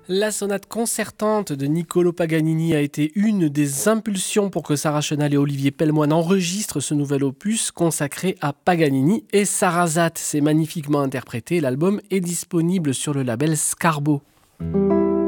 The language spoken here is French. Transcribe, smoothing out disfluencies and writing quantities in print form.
La sonate concertante de Niccolò Paganini a été une des impulsions pour que Sarah Chenal et Olivier Pellemoine enregistrent ce nouvel opus consacré à Paganini et Sarasate. C'est magnifiquement interprété. L'album est disponible sur le label Scarbo.